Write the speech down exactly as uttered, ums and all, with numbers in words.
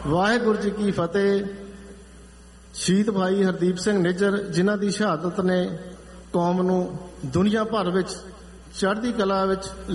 ਵਾਹਿਗੁਰੂ जी की फतेह। शहीद भाई हरदीप सिंह निज्जर जिन्हां दी शहादत ने कौम नूं दुनिया भर विच चढ़दी कला विच